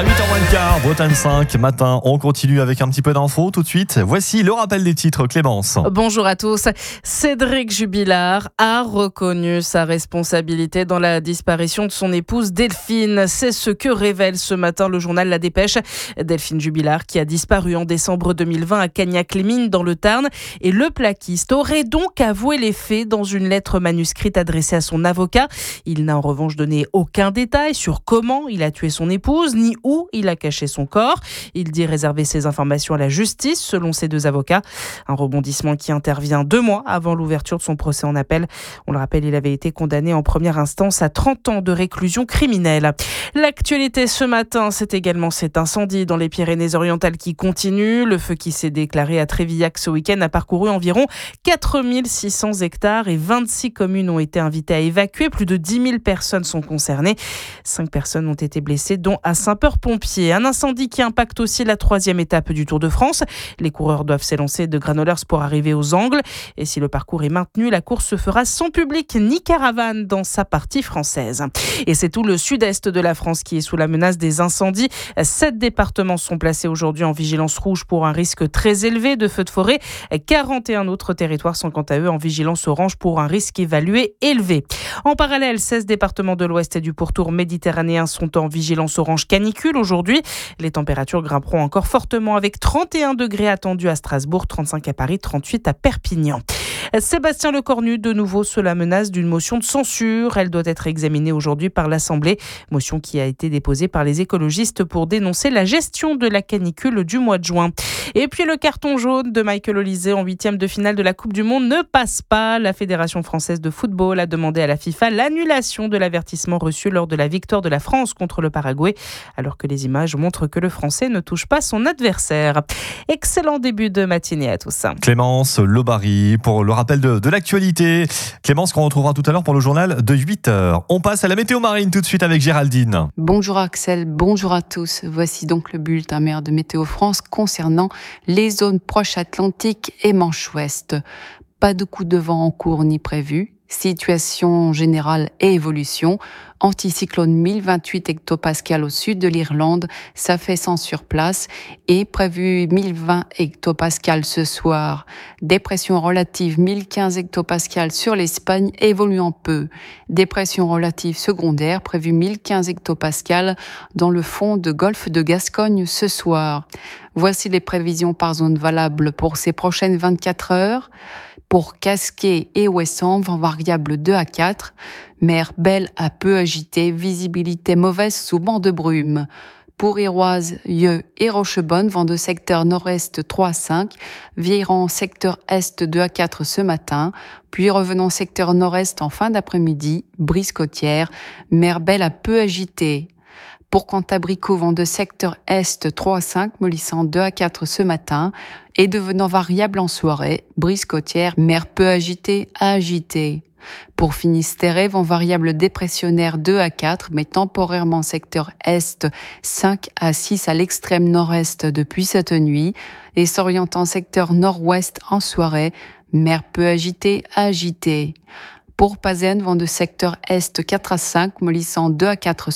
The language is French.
À 8h15, Bretagne 5, matin, on continue avec un petit peu d'infos tout de suite. Voici le rappel des titres, Clémence. Bonjour à tous. Cédric Jubilard a reconnu sa responsabilité dans la disparition de son épouse Delphine. C'est ce que révèle ce matin le journal La Dépêche. Delphine Jubilard, qui a disparu en décembre 2020 à Cagnac-les-Mines dans le Tarn. Et le plaquiste aurait donc avoué les faits dans une lettre manuscrite adressée à son avocat. Il n'a en revanche donné aucun détail sur comment il a tué son épouse, ni où il a caché son corps. Il dit réserver ces informations à la justice, selon ses deux avocats. Un rebondissement qui intervient 2 mois avant l'ouverture de son procès en appel. On le rappelle, il avait été condamné en première instance à 30 ans de réclusion criminelle. L'actualité ce matin, c'est également cet incendie dans les Pyrénées-Orientales qui continue. Le feu qui s'est déclaré à Trévillac ce week-end a parcouru environ 4600 hectares et 26 communes ont été invitées à évacuer. Plus de 10 000 personnes sont concernées. 5 personnes ont été blessées, dont à Saint-Peur-Pompier. Un incendie qui impacte aussi la 3e étape du Tour de France. Les coureurs doivent s'élancer de Granollers pour arriver aux Angles. Et si le parcours est maintenu, la course se fera sans public ni caravane dans sa partie française. Et c'est tout le sud-est de la France qui est sous la menace des incendies. 7 départements sont placés aujourd'hui en vigilance rouge pour un risque très élevé de feux de forêt. 41 autres territoires sont quant à eux en vigilance orange pour un risque évalué élevé. En parallèle, 16 départements de l'ouest et du pourtour méditerranéen sont en vigilance orange canicule aujourd'hui. Les températures grimperont encore fortement avec 31 degrés attendus à Strasbourg, 35 à Paris, 38 à Perpignan. Sébastien Lecornu, de nouveau sous la menace d'une motion de censure. Elle doit être examinée aujourd'hui par l'Assemblée. Motion qui a été déposée par les écologistes pour dénoncer la gestion de la canicule du mois de juin. Et puis le carton jaune de Michael Olise en 8e de finale de la Coupe du Monde ne passe pas. La Fédération française de football a demandé à la FIFA l'annulation de l'avertissement reçu lors de la victoire de la France contre le Paraguay, alors que les images montrent que le Français ne touche pas son adversaire. Excellent début de matinée à tous. Clémence Lobary pour le rappel de l'actualité. Clémence qu'on retrouvera tout à l'heure pour le journal de 8h. On passe à la météo marine tout de suite avec Géraldine. Bonjour Axel, bonjour à tous. Voici donc le bulletin mer de Météo France concernant les zones proches Atlantique et Manche Ouest. Pas de coup de vent en cours ni prévu. Situation générale et évolution. Anticyclone 1028 hectopascales au sud de l'Irlande, ça fait 100 sur place. Et prévu 1020 hectopascales ce soir. Dépression relative 1015 hectopascales sur l'Espagne, évoluant peu. Dépression relative secondaire, prévue 1015 hectopascales dans le fond de golfe de Gascogne ce soir. Voici les prévisions par zone valables pour ces prochaines 24 heures. Pour Casquet et Ouessant, vent variable 2 à 4. Mer belle à peu agitée, visibilité mauvaise sous banc de brume. Pour Iroise, Yeux et Rochebonne, vent de secteur nord-est 3 à 5. Vieilleran, secteur est 2 à 4 ce matin. Puis revenons secteur nord-est en fin d'après-midi. Brise côtière, mer belle à peu agitée. Pour Cantabrico, vent de secteur est 3 à 5, mollissant 2 à 4 ce matin, et devenant variable en soirée, brise côtière, mer peu agitée à agitée. Pour Finistère, vent variable dépressionnaire 2 à 4, mais temporairement secteur est 5 à 6 à l'extrême nord-est depuis cette nuit, et s'orientant secteur nord-ouest en soirée, mer peu agitée à agitée. Pour Pazen, vent de secteur est 4 à 5, mollissant 2 à 4